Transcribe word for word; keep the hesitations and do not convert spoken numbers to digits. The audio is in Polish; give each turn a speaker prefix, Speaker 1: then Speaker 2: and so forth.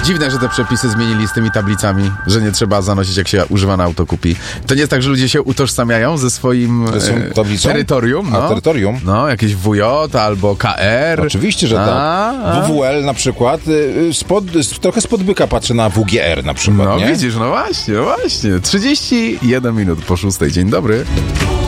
Speaker 1: Dziwne, że te przepisy zmienili z tymi tablicami, że nie trzeba zanosić, jak się używane auto kupi. To nie jest tak, że ludzie się utożsamiają ze swoim e, terytorium. No.
Speaker 2: A, terytorium?
Speaker 1: No, jakieś W J albo K R.
Speaker 2: Oczywiście, że
Speaker 1: a,
Speaker 2: tak.
Speaker 1: A.
Speaker 2: W W L na przykład, spod, trochę spod byka patrzę na W G R na przykład,
Speaker 1: No
Speaker 2: nie?
Speaker 1: widzisz, no właśnie, no właśnie. trzydzieści jeden minut po szóstej. Dzień dobry.